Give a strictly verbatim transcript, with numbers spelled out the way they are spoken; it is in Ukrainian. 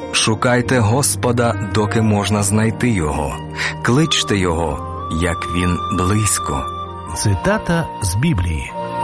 Шукайте Господа, доки можна знайти Його. Кличте Його, як Він близько. Цитата з Біблії.